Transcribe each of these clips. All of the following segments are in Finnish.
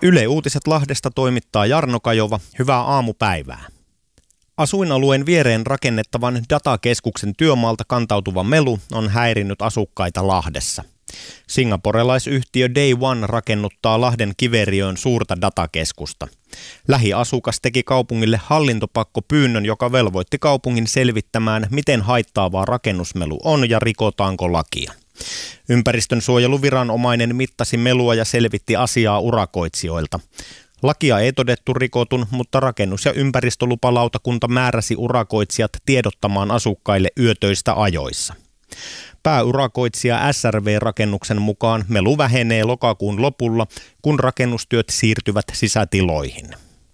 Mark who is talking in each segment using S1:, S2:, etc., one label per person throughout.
S1: Yle Uutiset Lahdesta toimittaa Jarno Kajova. Hyvää aamupäivää. Asuinalueen viereen rakennettavan datakeskuksen työmaalta kantautuva melu on häirinnyt asukkaita Lahdessa. Singaporelaisyhtiö Day One rakennuttaa Lahden Kiveriöön suurta datakeskusta. Lähiasukas teki kaupungille hallintopakkopyynnön, joka velvoitti kaupungin selvittämään, miten haittaavaa rakennusmelu on ja rikotaanko lakia. Ympäristönsuojeluviranomainen mittasi melua ja selvitti asiaa urakoitsijoilta. Lakia ei todettu rikotun, mutta rakennus- ja ympäristölupalautakunta määräsi urakoitsijat tiedottamaan asukkaille yötöistä ajoissa. Pääurakoitsija SRV-rakennuksen mukaan melu vähenee lokakuun lopulla, kun rakennustyöt siirtyvät sisätiloihin.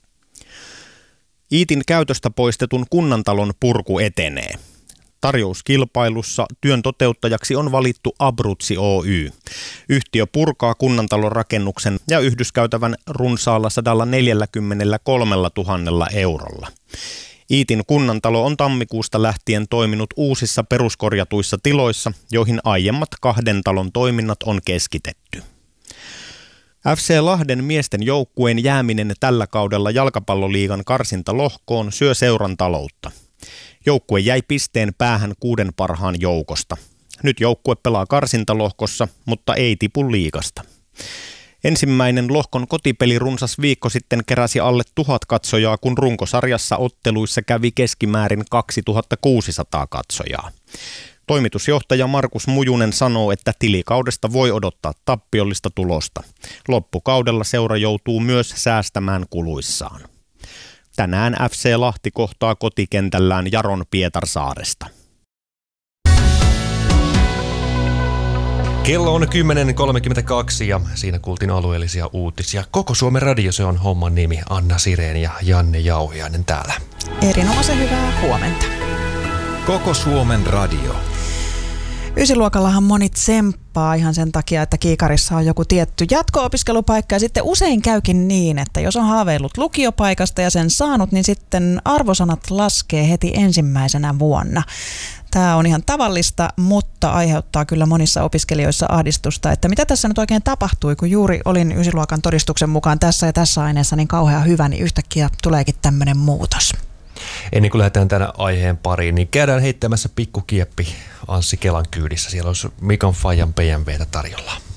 S1: Iitin käytöstä poistetun kunnantalon purku etenee. Tarjouskilpailussa työn toteuttajaksi on valittu Abruzzi Oy. Yhtiö purkaa kunnantalon rakennuksen ja yhdyskäytävän runsaalla 143 000 eurolla. Iitin kunnantalo on tammikuusta lähtien toiminut uusissa peruskorjatuissa tiloissa, joihin aiemmat kahden talon toiminnat on keskitetty. FC Lahden miesten joukkueen jääminen tällä kaudella jalkapalloliigan karsintalohkoon syö seuran taloutta. Joukkue jäi pisteen päähän 6 parhaan joukosta. Nyt joukkue pelaa karsintalohkossa, mutta ei tipu liigasta. Ensimmäinen lohkon kotipeli runsas viikko sitten keräsi alle 1000 katsojaa, kun runkosarjassa otteluissa kävi keskimäärin 2600 katsojaa. Toimitusjohtaja Markus Mujunen sanoo, että tilikaudesta voi odottaa tappiollista tulosta. Loppukaudella seura joutuu myös säästämään kuluissaan. Tänään FC Lahti kohtaa kotikentällään Jaron Pietarsaaresta.
S2: Kello on 10.32 ja siinä kuultiin alueellisia uutisia. Koko Suomen radio, se on homman nimi. Anna Sirén ja Janne Jauhiainen täällä.
S3: Erinomaisen hyvää huomenta.
S4: Koko Suomen radio.
S3: Ysiluokallahan moni tsemppaa ihan sen takia, että kiikarissa on joku tietty jatko-opiskelupaikka ja sitten usein käykin niin, että jos on haaveillut lukiopaikasta ja sen saanut, niin sitten arvosanat laskee heti ensimmäisenä vuonna. Tämä on ihan tavallista, mutta aiheuttaa kyllä monissa opiskelijoissa ahdistusta, että mitä tässä nyt oikein tapahtui, kun juuri olin ysiluokan todistuksen mukaan tässä ja tässä aineessa niin kauhean hyvä, niin yhtäkkiä tuleekin tämmöinen muutos.
S2: Ennen kuin lähdetään tänä aiheen pariin, niin käydään heittämässä pikkukieppi Anssi Kelan kyydissä. Siellä olisi Mikon Fajan BMWtä tarjolla.